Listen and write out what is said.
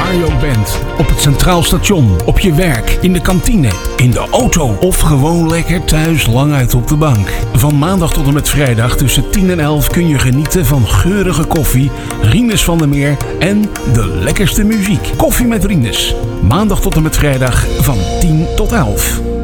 waar je ook bent. Op het Centraal Station, op je werk, in de kantine, in de auto of gewoon lekker thuis lang uit op de bank. Van maandag tot en met vrijdag tussen 10 en 11 kun je genieten van geurige koffie, Rinus van der Meer en de lekkerste muziek. Koffie met Rinus. Maandag tot en met vrijdag van 10 tot 11.